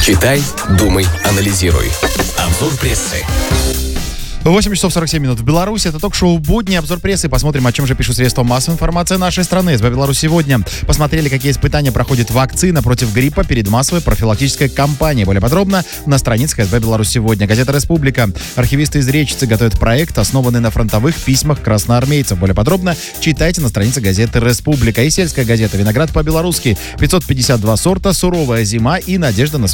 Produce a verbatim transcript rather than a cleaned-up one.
Читай, думай, анализируй. Обзор прессы. восемь часов сорок семь минут в Беларуси. Это ток-шоу «Будни», обзор прессы. Посмотрим, о чем же пишут средства массовой информации нашей страны. СБ Беларусь сегодня. Посмотрели, какие испытания проходит вакцина против гриппа перед массовой профилактической кампанией. Более подробно на страницах СБ Беларусь сегодня. Газета «Республика». Архивисты из Речицы готовят проект, основанный на фронтовых письмах красноармейцев. Более подробно читайте на странице газеты «Республика». И сельская газета «Виноград по-белорусски». пятьсот пятьдесят два сорта, суровая зима и надежда на